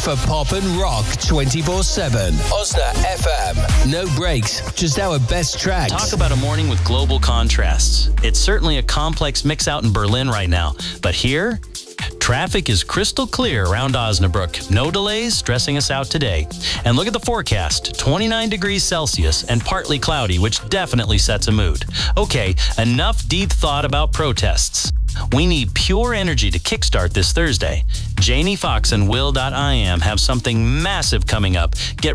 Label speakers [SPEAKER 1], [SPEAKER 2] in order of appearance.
[SPEAKER 1] for pop and rock 24/7. Osna FM. No breaks, just our best tracks.
[SPEAKER 2] Talk about a morning with global contrasts. It's certainly a complex mix out in Berlin right now. But here, traffic is crystal clear around Osnabrück. No delays stressing us out today. And look at the forecast. 29 degrees Celsius and partly cloudy, which definitely sets a mood. Okay, enough deep thought about protests. We need pure energy to kickstart this Thursday. Janie Fox and Will.i.am have something massive coming up. Get